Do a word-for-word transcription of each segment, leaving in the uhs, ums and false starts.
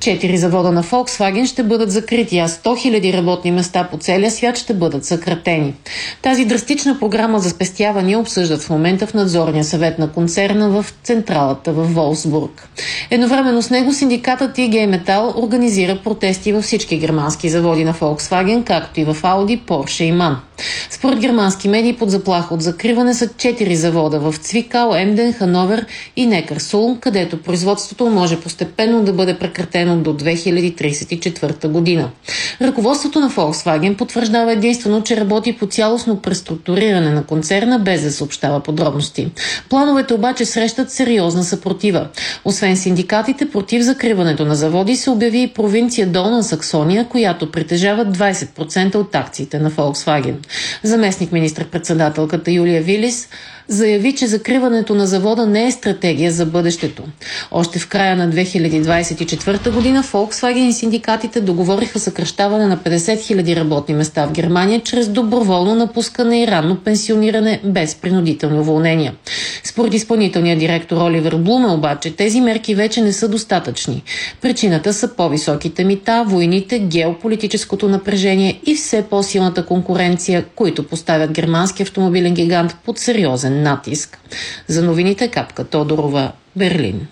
Четири завода на Volkswagen ще бъдат закрити, а сто хиляди работни места по целия свят ще бъдат съкратени. Тази драстична програма за спестявания обсъждат в момента в надзорния съвет на концерна в централата в Волфсбург. Едновременно с него синдикатът и ге Метал организира протести във всички германски заводи на Volkswagen, както и в Audi, Porsche и Ман. Според германски медии под заплаха от закриване са четири завода в Цвикал, Емден, Хановер и Некърсулм, където производството може постепенно да бъде прекратено до две хиляди тридесет и четвърта година. Ръководството на Volkswagen потвърждава единствено, че работи по цялостно преструктуриране на концерна, без да съобщава подробности. Плановете обаче срещат сериозна съпротива. Освен синдикатите, против закриването на заводи се обяви и провинция Долна Саксония, която притежава двадесет процента от акциите на Volkswagen. Заместник министър-председателката Юлия Вилис заяви, че закриването на завода не е стратегия за бъдещето. Още в края на две хиляди двадесет и четвърта година Volkswagen и синдикатите договориха съкращаване на петдесет хиляди работни места в Германия чрез доброволно напускане и ранно пенсиониране без принудителни уволнения. Според изпълнителния директор Оливер Блуме обаче, тези мерки вече не са достатъчни. Причината са по-високите мита, войните, геополитическото напрежение и все по-силната конкуренция, които поставят германски автомобилен гигант под сериозен натиск. За новините Капка Тодорова, Берлин.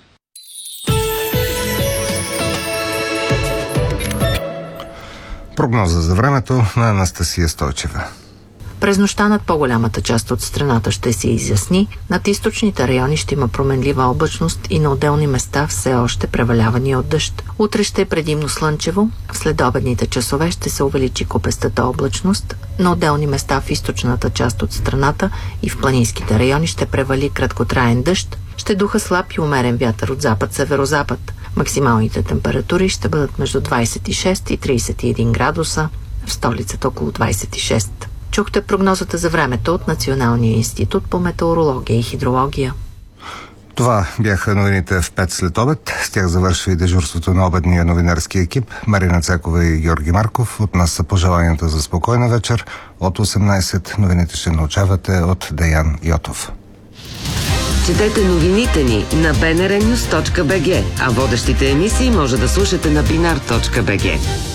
Прогноза за времето на Анастасия Стойчева. През нощта над по-голямата част от страната ще се изясни, над източните райони ще има променлива облачност и на отделни места все още превалявани от дъжд. Утре ще е предимно слънчево, в следобедните часове ще се увеличи купестата облачност, на отделни места в източната част от страната и в планинските райони ще превали краткотраен дъжд, ще духа слаб и умерен вятър от запад-северозапад. Максималните температури ще бъдат между двадесет и шест и тридесет и един градуса, в столицата около двадесет и шест. Чухте прогнозата за времето от Националния институт по метеорология и хидрология. Това бяха новините в пет след обед. С тях завършва и дежурството на обедния новинарски екип. Марина Цекова и Георги Марков. От нас са пожеланията за спокойна вечер. От осемнадесет новините ще научавате от Деян Йотов. Четете новините ни на би ен ар нюс точка би джи, а водещите емисии може да слушате на бинар точка би джи.